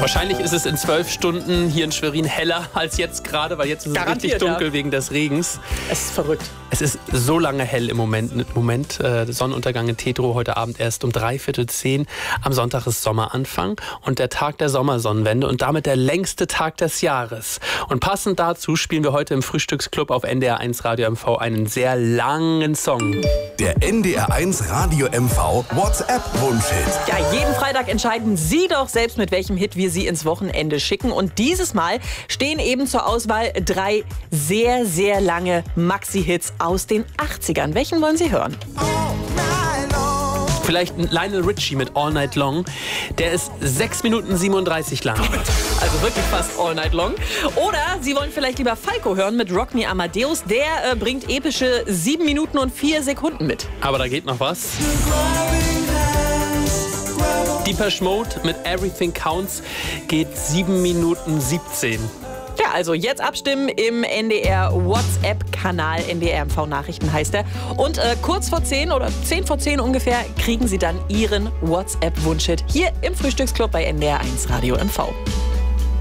Wahrscheinlich ist es in 12 Stunden hier in Schwerin heller als jetzt gerade, weil jetzt ist es richtig dunkel wegen des Regens. Es ist verrückt. Es ist so lange hell im Moment. Sonnenuntergang in Tetro heute Abend erst um 9:45. Am Sonntag ist Sommeranfang und der Tag der Sommersonnenwende und damit der längste Tag des Jahres. Und passend dazu spielen wir heute im Frühstücksclub auf NDR 1 Radio MV einen sehr langen Song. Der NDR 1 Radio MV WhatsApp-Wunschhit. Ja, jeden Freitag entscheiden Sie doch selbst, mit welchem Hit wir Sie ins Wochenende schicken. Und dieses Mal stehen eben zur Auswahl 3 sehr, sehr lange Maxi-Hits aus den 80ern. Welchen wollen Sie hören? Vielleicht Lionel Richie mit All Night Long. Der ist 6 Minuten 37 lang. Also wirklich fast All Night Long. Oder Sie wollen vielleicht lieber Falco hören mit Rock Me Amadeus. Der bringt epische 7 Minuten und 4 Sekunden mit. Aber da geht noch was. Depeche Mode mit Everything Counts geht 7 Minuten 17. Ja, also jetzt abstimmen im NDR WhatsApp-Kanal. NDR MV Nachrichten heißt er. Und kurz vor 10 oder 10 vor 10 ungefähr kriegen Sie dann Ihren WhatsApp-Wunschhit hier im Frühstücksclub bei NDR 1 Radio MV.